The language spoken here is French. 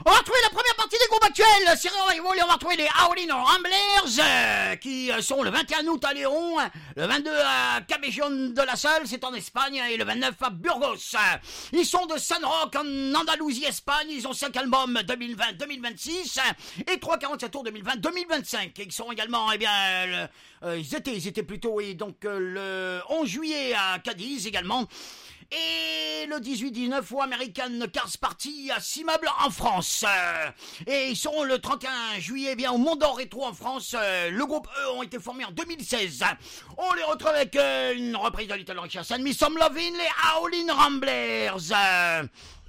On va retrouver la première partie des groupes actuels. Cyril Rivoli, on va retrouver les Howlin' Ramblers qui sont le 21 août à Léon, le 22 à Cabellón de la Salle, c'est en Espagne, et le 29 à Burgos. Ils sont de San Roque en Andalousie, Espagne. Ils ont 5 albums 2020-2026 et 3,47 tours 2020-2025. Ils sont également, eh bien, ils étaient plutôt, oui, donc le 11 juillet à Cadiz également. Et le 18-19 au American Cars Party à Cimable en France. Et ils seront le 31 juillet eh bien au Mont d'Or Rétro en France. Le groupe, eux, ont été formés en 2016. On les retrouve avec une reprise de Little Richardson, Miss Some Lovin', les Howlin' Ramblers.